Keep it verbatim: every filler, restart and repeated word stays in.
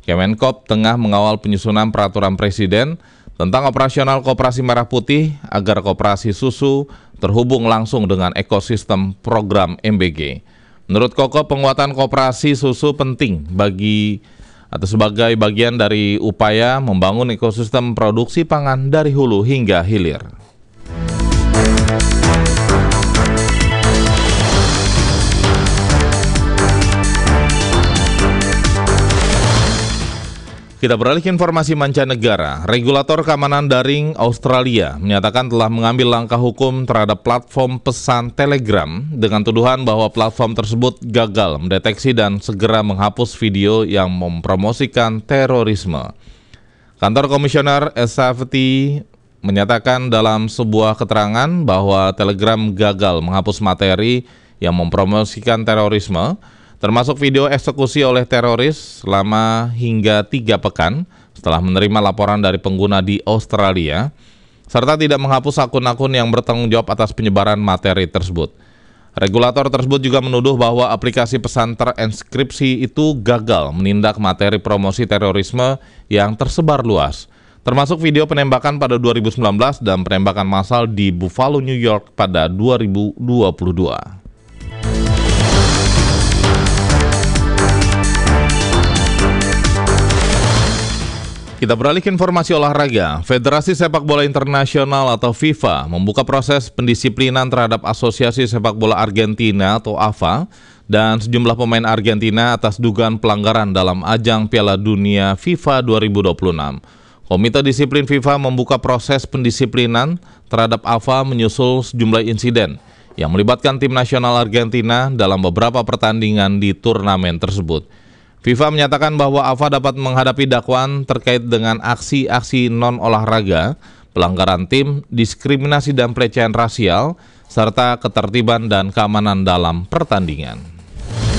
Kemenkop tengah mengawal penyusunan peraturan presiden tentang operasional Koperasi Merah Putih agar koperasi susu terhubung langsung dengan ekosistem program M B G. Menurut Koko, penguatan koperasi susu penting bagi atau sebagai bagian dari upaya membangun ekosistem produksi pangan dari hulu hingga hilir. Kita beralih ke informasi mancanegara. Regulator keamanan daring Australia menyatakan telah mengambil langkah hukum terhadap platform pesan Telegram dengan tuduhan bahwa platform tersebut gagal mendeteksi dan segera menghapus video yang mempromosikan terorisme. Kantor Komisioner S F T menyatakan dalam sebuah keterangan bahwa Telegram gagal menghapus materi yang mempromosikan terorisme, termasuk video eksekusi oleh teroris selama hingga tiga pekan setelah menerima laporan dari pengguna di Australia, serta tidak menghapus akun-akun yang bertanggung jawab atas penyebaran materi tersebut. Regulator tersebut juga menuduh bahwa aplikasi pesan terenskripsi itu gagal menindak materi promosi terorisme yang tersebar luas, termasuk video penembakan pada dua ribu sembilan belas dan penembakan massal di Buffalo, New York pada dua ribu dua puluh dua. Kita beralih ke informasi olahraga. Federasi Sepak Bola Internasional atau FIFA membuka proses pendisiplinan terhadap Asosiasi Sepak Bola Argentina atau A F A dan sejumlah pemain Argentina atas dugaan pelanggaran dalam ajang Piala Dunia FIFA dua ribu dua puluh enam. Komite Disiplin FIFA membuka proses pendisiplinan terhadap A F A menyusul sejumlah insiden yang melibatkan tim nasional Argentina dalam beberapa pertandingan di turnamen tersebut. FIFA menyatakan bahwa A F A dapat menghadapi dakwaan terkait dengan aksi-aksi non-olahraga, pelanggaran tim, diskriminasi dan pelecehan rasial, serta ketertiban dan keamanan dalam pertandingan.